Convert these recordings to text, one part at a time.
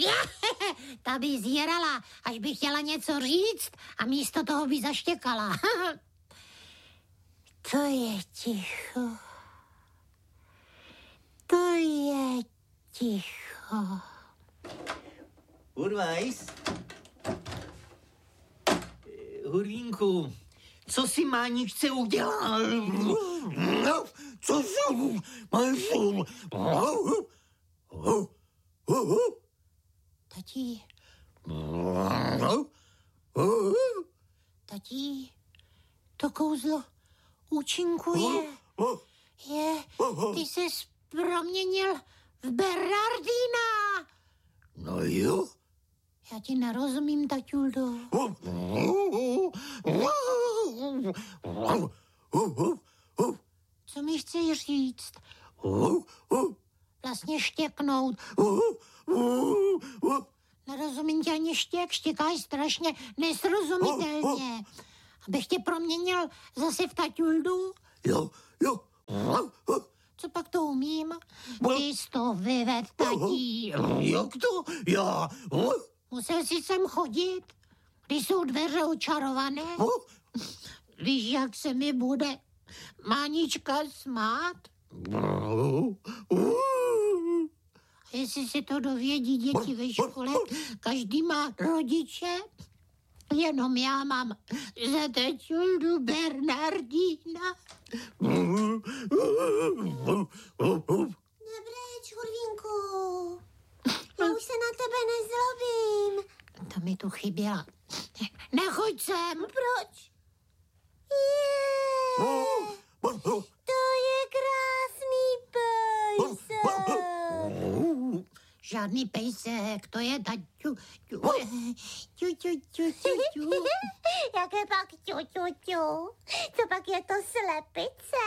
Ta by zjerala, až by chtěla něco říct a místo toho by zaštěkala. To je ticho. To je ticho. Urvajs. Hurínku, co si Máničce udělal? No, co jsem? Tatí. Tatí, to kouzlo účinkuje. Ty ses proměnil v Bernardína. No jo. Já ti nerozumím, taťuldo. Co mi chceš říct? Vlastně štěknout. Nerozumím tě ani štěk, štěkáš strašně nesrozumitelně. Abych tě proměnil zase v taťuldu? Jo. Co pak to umím? Ty jsi to vyved, tatí. Jak to? Já? Musel jsi sem chodit, když jsou dveře očarované? Víš, jak se mi bude Mánička smát? A jestli si to dovědí děti ve škole, každý má rodiče, jenom já mám za taťuldu Bernardína. Nebreč, Hurvínku. Já už se na tebe nezlobím. To mi tu chyběla. Nechoď sem. Proč? To je krásný pejsek. Žádný pejsek, to je taťu. Jaké pak ťu. Co pak je to slepice?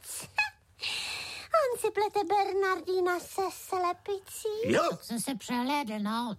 On si plete Bernardína se slepicí. Tak jsem se přehlédl, no.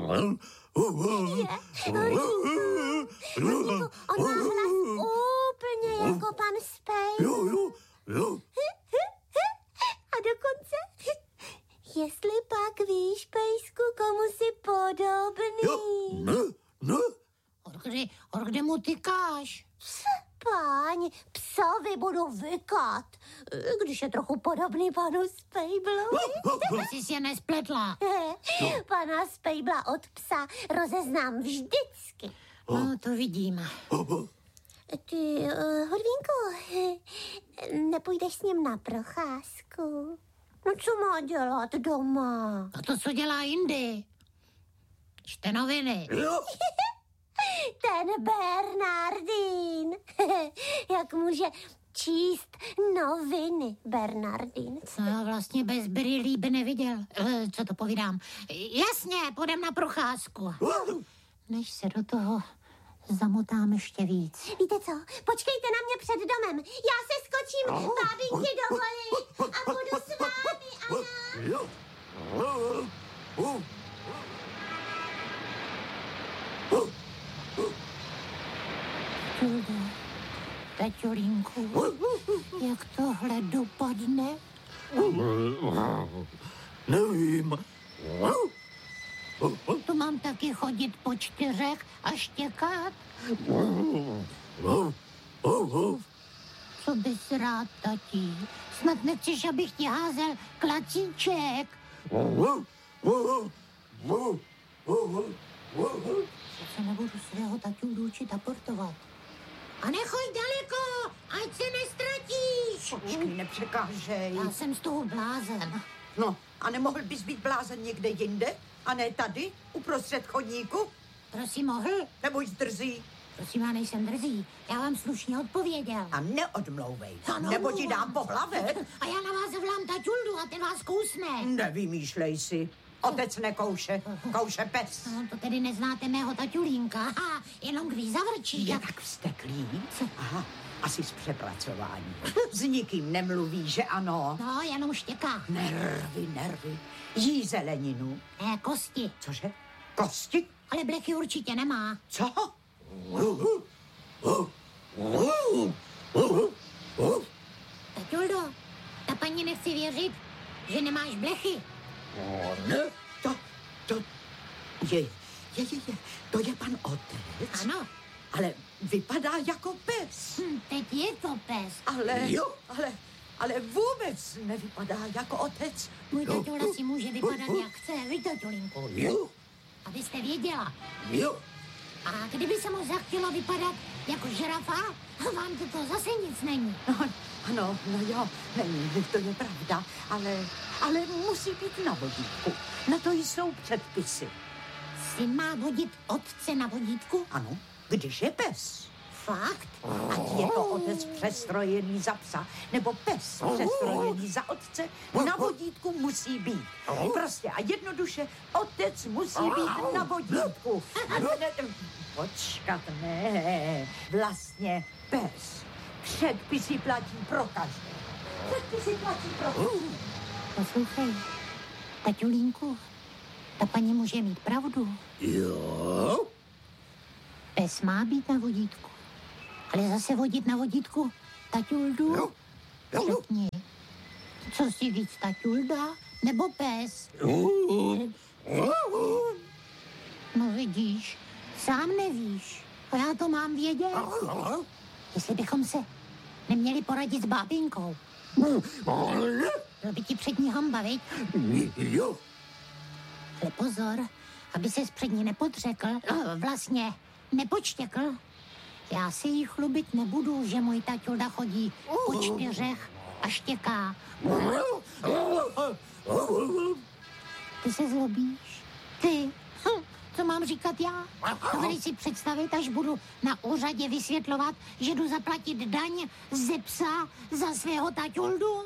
On má hlas úplně jako pan Spejl. Jo. A dokonce, jestli pak víš, pejsku, komu si podobný. Ne. Od kde mu tykáš? Páň, psovi budu vykat, když je trochu podobný panu Spejblovi. Jsi si je nespletla. Pana Spejbla od psa rozeznám vždycky. No, to vidím. Ty, Hodvínku, nepůjdeš s ním na procházku? No, co má dělat doma? A to, co dělá jindy. Čte noviny. Ten Bernardín. Jak může číst noviny, Bernardín? Co já vlastně bez brýlí by neviděl. Co to povídám? Jasně, půjdem na procházku. Než se do toho zamotám ještě víc. Víte co? Počkejte na mě před domem. Já se skočím bábinky do vody a budu s vámi, Anna. Taťulínku, jak tohle dopadne? Nevím. Tu mám taky chodit po 4 a štěkat? Co bys rád, tatí? Snad nechceš, abych ti házel klacíček? Se nebudu svého taťuldu učit aportovat. A nechoď daleko, ať se nestratíš. Počkej, nepřekážej. Já jsem z toho blázen. No, a nemohl bys být blázen někde jinde? A ne tady, uprostřed chodníku? Prosím, mohl? Nebuď drzý. Prosím, já nejsem drzý. Já vám slušně odpověděl. A neodmlouvej, Ano, nebo ti dám po hlavě. A já na vás zavolám taťuldu a ten vás kousne. Nevymýšlej si. Otec nekouše, kouše pes. No, to tedy neznáte mého taťulínka. Aha, jenom když zavrčí. Je tak vzteklý? Aha, asi z přepracování. S nikým nemluví, že ano? No, jenom štěká. Nervy. Jí zeleninu. Ne, kosti. Cože? Kosti? Ale blechy určitě nemá. Co? Taťuldo, ta paní nechci věřit, že nemáš blechy. Ne, Je, to je pan otec. Ano, Ale vypadá jako pes. teď je to pes. Ale vůbec nevypadá jako otec. Můj taťula si může vypadat jak chce, vy taťulinku. Jo, Abyste věděla. jo. A kdyby se mu zachtělo vypadat jako žirafa, vám to zase nic není. Ano, no jo, není, to je pravda, ale musí být na vodítku. Na to jsou předpisy. Syn má vodit otce na vodítku? Ano, když je pes. Fakt? Ať je to otec přestrojený za psa, nebo pes přestrojený za otce, na vodítku musí být. Prostě a jednoduše, otec musí být na vodítku. Počkat, ne, vlastně pes. Předpisy platí pro každé. Předpisy platí pro každé. Poslouchej, taťulínku, ta paní může mít pravdu. Jo, Pes má být na vodítku. Ale zase vodit na vodítku taťuldu? jo. Řekni, co si víc, taťulda nebo pes? No vidíš, sám nevíš. A já to mám vědět. Jestli bychom se neměli poradit s bábinkou. Byl by ti přední hamba, viď? Jo, Ale pozor, aby ses před ní nepodřekl, vlastně nepočtěkl. Já si jí chlubit nebudu, že můj taťulda chodí po čtyřech a štěká. Ty se zlobíš? Ty? Co mám říkat já? Dovedeš si představit, až budu na úřadě vysvětlovat, že jdu zaplatit daň ze psa za svého taťuldu?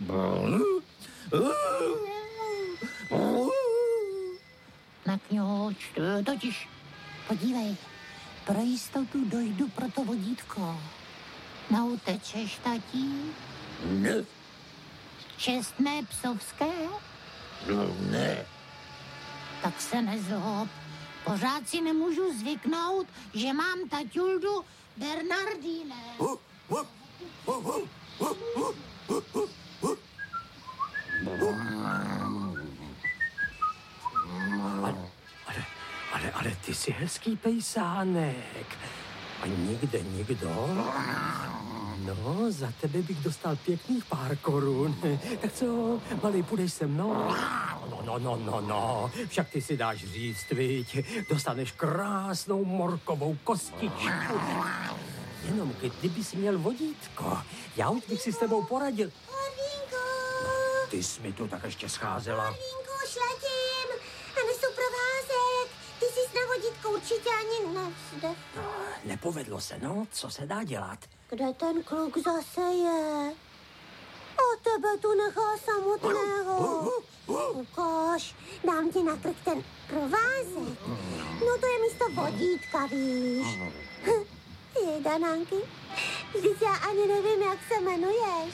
Nakňoč, totiž, podívej, pro jistotu dojdu pro to vodítko. Nautečeš, tatí? ne, Čestné psovské? ne. Tak se nezlob. Pořád si nemůžu zvyknout, že mám taťuldu Bernardíne. Ale ty jsi hezký pejsánek. A nikde nikdo? No, za tebe bych dostal pěkných pár korun. Tak co, malý, půjdeš se mnou? No, však ty si dáš říct, viď? Dostaneš krásnou morkovou kostičku. Jenom kdyby jsi měl vodítko, já už bych si s tebou poradil. Horvínku! Ty jsi mi tu tak ještě scházela. Horvínku, šletím! A nesu provázek! Ty jsi na vodítku určitě ani nevzdech. Nepovedlo se, no, co se dá dělat? Kde ten kluk zase je? A tebe tu nechá samotného. Ukáž, dám ti na krk ten provázek. No to je místo vodítka, víš. Jej, Danánky, vždyť já ani nevím, jak se jmenuješ.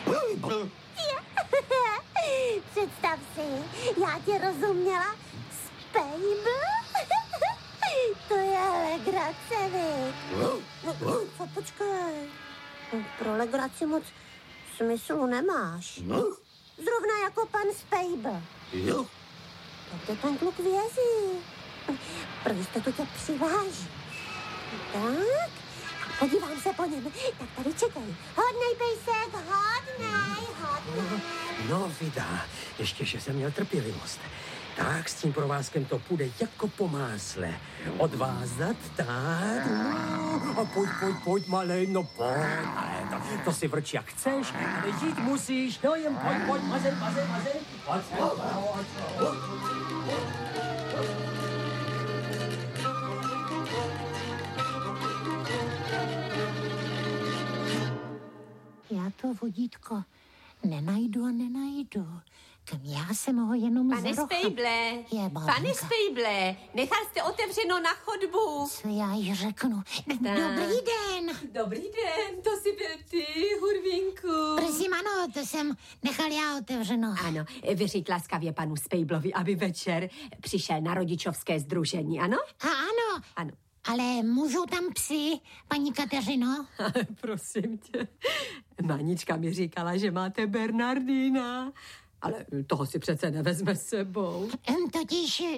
Představ si, já tě rozuměla. Spejbl? To je legrace, viď? No, počkej. Pro legraci moc smyslu nemáš. Zrovna jako pan Spejbl. Jo, Tak to ten kluk vězí. Pro jistotu tě přiváží. Tak, podívám se po něm. Tak tady čekej. Hodnej pejsek, hodnej. No, vida, ještě, že jsem měl trpělivost. Tak s tím provázkem to půjde jako po másle. Odvázat, tak. A pojď, malej, no pojď. To si vrč jak chceš, ale jít musíš. No jen pojď, mazej. Pojď. Já to vodítko nenajdu. Kam já jsem ho jenom Pane Spejble, Je, babinka. pane Spejble, nechal jste otevřeno na chodbu. Co já jí řeknu? Dobrý den. Dobrý den, to jsi byl ty, Hurvínku. Prosím, ano, to jsem nechal já otevřeno. Ano, vyřiď laskavě panu Spejblovi, aby večer přišel na rodičovské sdružení, ano? A ano, Ano. ale můžou tam psy, paní Kateřino? Ale prosím tě, Manička mi říkala, že máte Bernardína, ale toho si přece nevezme s sebou. Totiž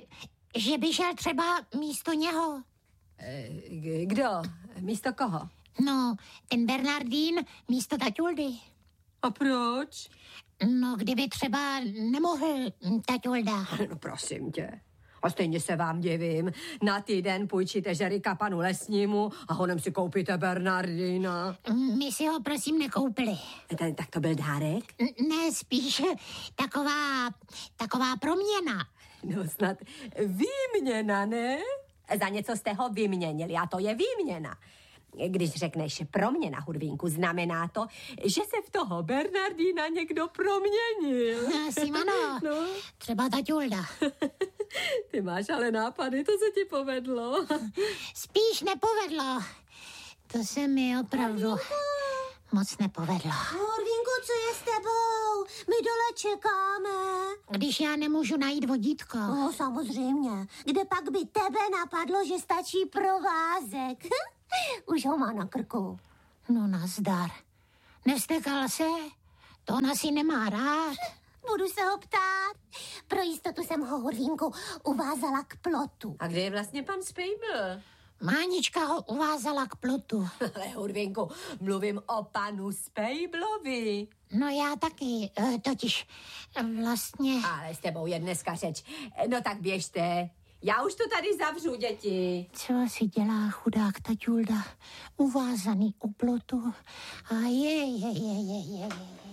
že by šel třeba místo něho. Kdo? Místo koho? No, ten Bernardín místo taťuldy. A proč? No, kdyby třeba nemohl taťulda. No prosím tě. A stejně se vám divím. Na týden půjčíte Žerika panu Lesnímu a honem si koupíte Bernardína. My si ho prosím nekoupili. Tak to byl dárek? Ne, spíš taková proměna. No snad výměna, ne? Za něco jste ho vyměnili a to je výměna. Když řekneš proměna, Hurvínku, znamená to, že se v toho Bernardína někdo proměnil. Simano, no. Třeba taťulda. Ty máš ale nápady, to se ti povedlo. Spíš nepovedlo. To se mi opravdu moc nepovedlo. Hurvínku, co je s tebou? My dole čekáme. Když já nemůžu najít vodítko. No, samozřejmě. Kde pak by tebe napadlo, že stačí provázek? Už ho má na krku. No nazdar. Nevstekal se? To on asi nemá rád. Budu se ho ptát. Pro jistotu jsem ho, Hurvínku, uvázala k plotu. A kde je vlastně pan Spejbl? Mánička ho uvázala k plotu. Ale Hurvínku, mluvím o panu Spejblovi. No já taky, totiž vlastně... Ale s tebou je dneska řeč. No tak běžte. Já už to tady zavřu, děti. Co si dělá chudák taťulda, uvázaný u plotu. A je.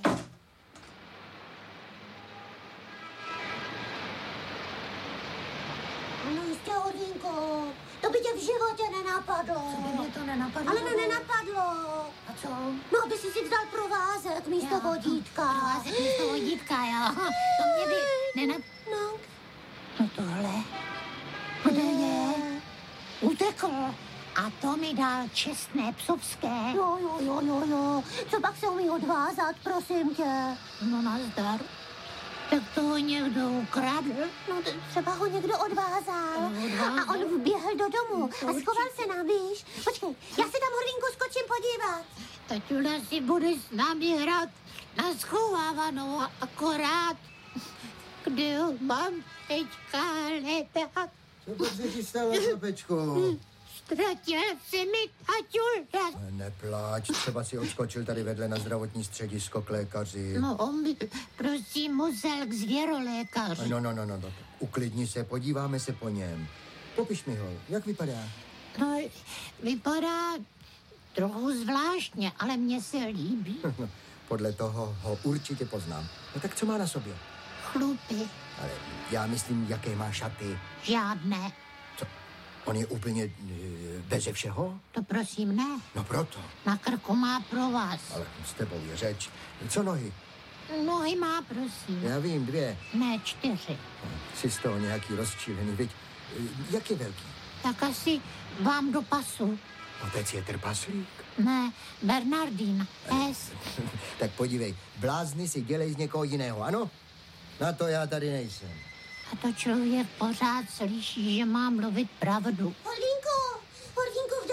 No jistě, Hurvínku, to by tě v životě nenapadlo. Co by mě to nenapadlo? Ale nenapadlo. A co? No, aby si vzal provázek místo vodítka. Provázek místo vodítka, jo. To mě by No. No tohle. Kde je? Utekl. A to mi dal čestné psovské. Jo. Co pak se umí odvázat, prosím tě? No nazdar. Tak toho někdo ukradl. No, třeba ho někdo odvázal. A on vběhl do domu a schoval se nám, víš? Počkej, já se tam, Hurvínku, skočím podívat. Taťula si bude s námi hrát na schovávanou a akorát, kde ho mám teďka hledat. Co se ti stalo, chlapečku? Ztratil se mi taťulda. Nepláč, třeba si odskočil tady vedle na zdravotní středisko k lékaři. No, on by prosím musel k zvěrolékaři. No, uklidni se, podíváme se po něm. Popiš mi ho, jak vypadá? No, vypadá trochu zvláštně, ale mně se líbí. Podle toho ho určitě poznám. No tak co má na sobě? Chlupy. Ale já myslím, jaké má šaty. Žádné. Co? On je úplně beze všeho? To prosím ne. No proto. Na krku má pro vás. Ale s tebou je řeč. Co nohy? Nohy má, prosím. Já vím, 2. Ne, 4. Jsi z toho nějaký rozčílený, viď? Jak je velký? Tak asi vám do pasu. Otec je trpaslík? Ne, Bernardín. S. Tak podívej, blázny si dělej z někoho jiného, ano? Na to já tady nejsem. A to člověk pořád slyší, že má mluvit pravdu. Hurvínku, v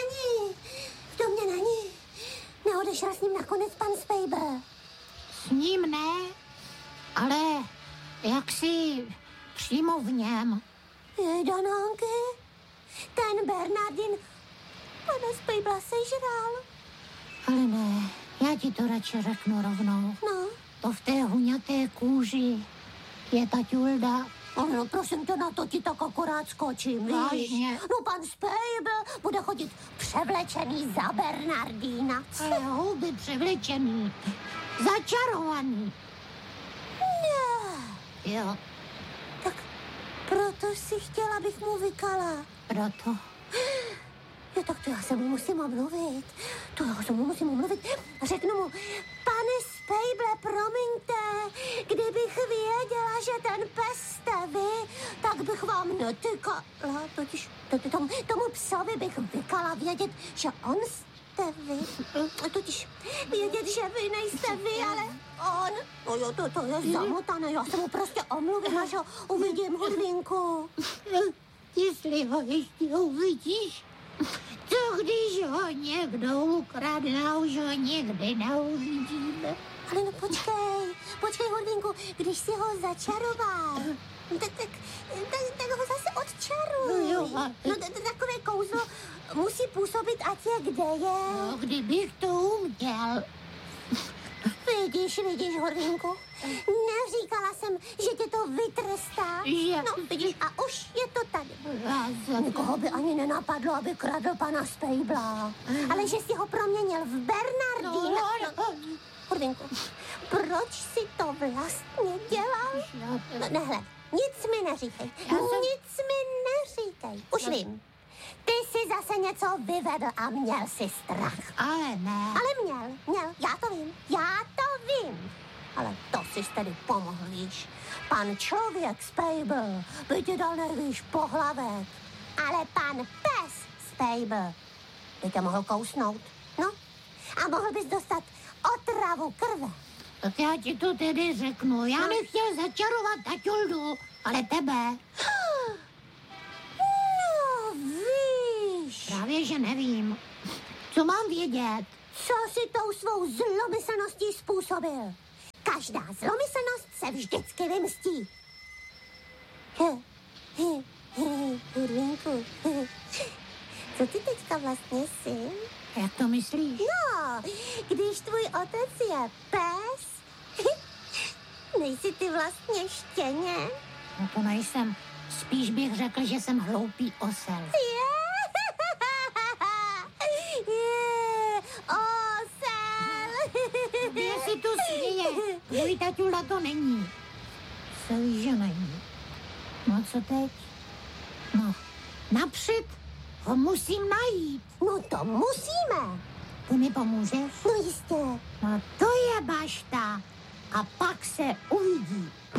domě není. Neodešel s ním nakonec pan Spejbl. S ním ne, ale jaksi přímo v něm. Danánky, ten Bernardín pana Spejbla sežral. Ale ne, já ti to radši řeknu rovnou. No. To v té huňaté kůži je taťulda. No, prosím tě, na to ti tak akorát skočím, víš? Vážně? No, pan Spejbl bude chodit převlečený za Bernardína. Ale houby převlečený, začarovaný. Ne. Jo, Tak proto si chtěla, abych mu vykala. proto. Jo, tak to já se mu musím omluvit. Řeknu mu, pane Spejble, promiňte, kdybych věděla, že ten pes jste vy, tak bych vám netykala. Totiž tomu psovi bych vykala vědět, že on jste vy. Totiž vědět, že vy nejste vy, ale on. No jo, to je zamotané, já se mu prostě omluvím, až ho uvidím, Hurvínku. Jestli ho ještě uvidíš, co když ho někdo ukradne a už ho nikdy neuvidíme. Ale no počkej, Hurvínku, když si ho začaroval, tak ho zase No takové kouzlo musí působit, ať je kde je. No, kdybych to uměl. Vidíš, Hurvínku? Neříkala jsem, že tě to vytrestá. No, vidíš, a už je to tady. Nikoho by ani nenapadlo, aby kradl pana Spejbla. Ale že si ho proměnil v Bernardína. Hurvínku, proč si to vlastně dělal? No, nehle, nic mi neříkej. Nic mi neříkej. Už vím. Ty jsi zase něco vyvedl a měl si strach. Ale ne. Ale měl, já to vím. Ale to jsi tedy pomohl, víš. Pan člověk Spejbl by ti dal nervíš pohlavek. Ale pan pes Spejbl by tě mohl kousnout. No, a mohl bys dostat otravu krve. Tak já ti to tedy řeknu. Já nechtěl začarovat Taťuldu, ale tebe. No, víš. Právě, že nevím. Co mám vědět? Co si tou svou zlomyslností způsobil? Každá zlomyslnost se vždycky vymstí. Hurvínku, co ty teďka vlastně jsi? Jak to myslíš? No, když tvůj otec je pes, nejsi ty vlastně štěně? No to nejsem. Spíš bych řekl, že jsem hloupý osel. Osel! Kde si tu směje? Můj Taťulda to není. Se ví, že není. No co teď? No, napřed ho musím najít. No to musíme. Ty mi pomůžeš? No jistě. No to je bašta. A pak se uvidí.